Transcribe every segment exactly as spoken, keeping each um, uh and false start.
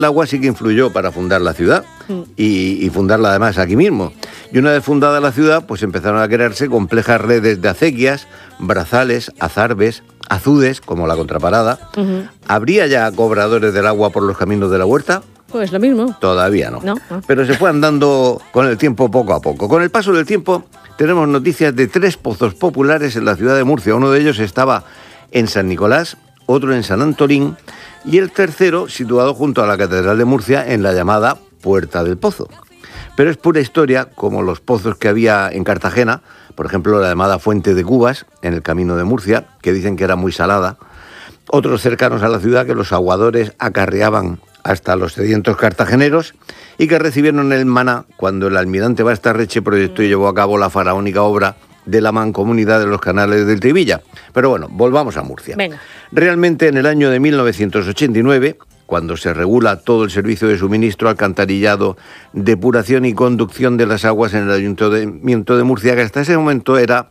El agua sí que influyó para fundar la ciudad Mm. y, y fundarla además aquí mismo. Y una vez fundada la ciudad, pues empezaron a crearse complejas redes de acequias, brazales, azarbes, azudes, como la Contraparada. Ujú. ¿Habría ya cobradores del agua por los caminos de la huerta? Pues lo mismo. Todavía no. No, no. Pero se fue andando con el tiempo poco a poco. Con el paso del tiempo tenemos noticias de tres pozos populares en la ciudad de Murcia. Uno de ellos estaba en San Nicolás, otro en San Antolín y el tercero situado junto a la Catedral de Murcia en la llamada Puerta del Pozo. Pero es pura historia, como los pozos que había en Cartagena, por ejemplo la llamada Fuente de Cubas en el camino de Murcia, que dicen que era muy salada. Otros cercanos a la ciudad que los aguadores acarreaban hasta los sedientos cartageneros y que recibieron el maná cuando el almirante Bastarreche proyectó y llevó a cabo la faraónica obra de la mancomunidad de los canales del Trivilla. Pero bueno, volvamos a Murcia. Venga. Realmente en el año de mil novecientos ochenta y nueve, cuando se regula todo el servicio de suministro, alcantarillado, depuración y conducción de las aguas en el Ayuntamiento de Murcia, que hasta ese momento era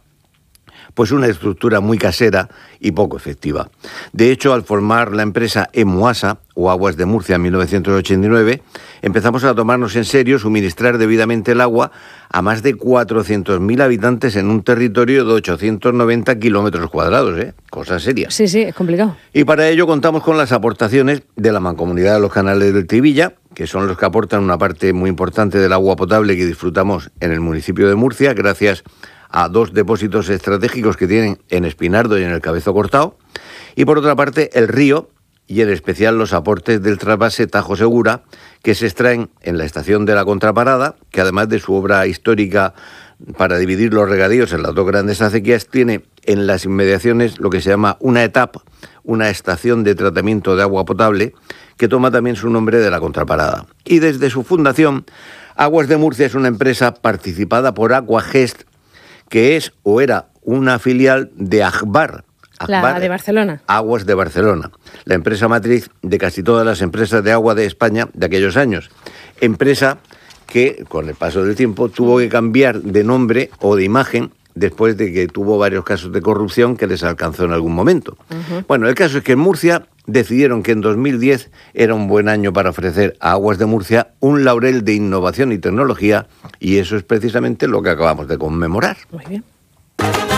pues una estructura muy casera y poco efectiva. De hecho, al formar la empresa EMUASA, o Aguas de Murcia, en mil novecientos ochenta y nueve, empezamos a tomarnos en serio suministrar debidamente el agua a más de cuatrocientos mil habitantes en un territorio de ochocientos noventa kilómetros cuadrados, ¿eh? Cosa seria. Sí, sí, es complicado. Y para ello contamos con las aportaciones de la Mancomunidad de los Canales del Trivilla, que son los que aportan una parte muy importante del agua potable que disfrutamos en el municipio de Murcia, gracias a dos depósitos estratégicos que tienen en Espinardo y en el Cabezo Cortado, y por otra parte el río y en especial los aportes del trasvase Tajo Segura, que se extraen en la estación de la Contraparada, que además de su obra histórica para dividir los regadíos en las dos grandes acequias, tiene en las inmediaciones lo que se llama una etapa, una estación de tratamiento de agua potable, que toma también su nombre de la Contraparada. Y desde su fundación, Aguas de Murcia es una empresa participada por Aquagest, que es o era una filial de Agbar. Agbar, La de Barcelona. Aguas de Barcelona, la empresa matriz de casi todas las empresas de agua de España de aquellos años. Empresa que, con el paso del tiempo, tuvo que cambiar de nombre o de imagen después de que tuvo varios casos de corrupción que les alcanzó en algún momento. Uh-huh. Bueno, el caso es que en Murcia decidieron que en dos mil diez era un buen año para ofrecer a Aguas de Murcia un laurel de innovación y tecnología, y eso es precisamente lo que acabamos de conmemorar. Muy bien.